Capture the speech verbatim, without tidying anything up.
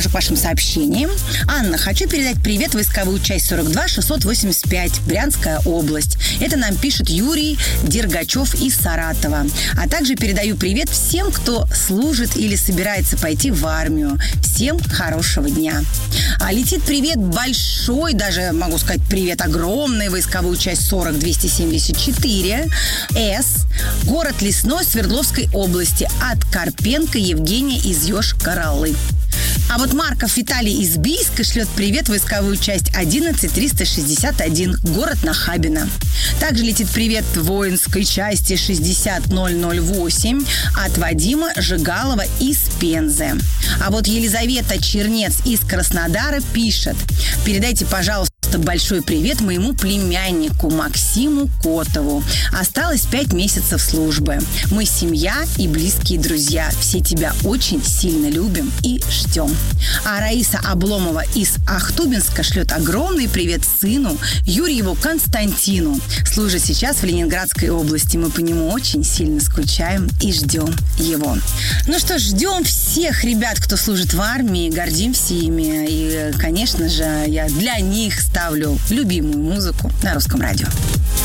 к вашим сообщениям. Анна, хочу передать привет войсковую часть сорок два шестьсот восемьдесят пять, Брянская область. Это нам пишет Юрий Дергачев из Саратова. А также передаю привет всем, кто служит или собирается пойти в армию. Всем хорошего дня. А летит привет большой, даже могу сказать привет огромный, войсковую часть сорок двести семьдесят четыре С, город Лесной Свердловской области, от Карпенко Евгения из Йошкар-Олы. А вот Марков Виталий из Бийска шлет привет войсковую часть одиннадцать триста шестьдесят один, город Нахабино. Также летит привет воинской части шестьдесят ноль ноль восемь от Вадима Жигалова из Пензы. А вот Елизавета Чернец из Краснодара пишет: передайте, пожалуйста, большой привет моему племяннику Максиму Котову. Осталось пять месяцев службы. Мы семья и близкие друзья. Все тебя очень сильно любим и ждем. А Раиса Обломова из Ахтубинска шлет огромный привет сыну Юрьеву Константину. Служит сейчас в Ленинградской области. Мы по нему очень сильно скучаем и ждем его. Ну что ж, ждем всех ребят, кто служит в армии. Гордимся ими. И, конечно же, я для них ставлю любимую музыку на Русском радио.